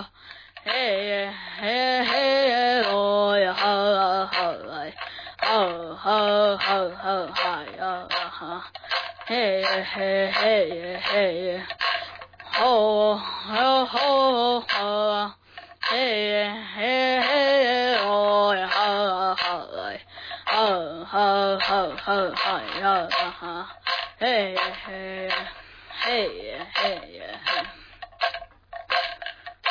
呀，嘿嘿嘿哦呀哈哈来，哈哈哈哈哈呀哈，嘿嘿嘿嘿，吼吼吼吼，嘿嘿嘿哦呀哈哈来，哈哈哈哈哈呀哈，嘿嘿嘿嘿嘿。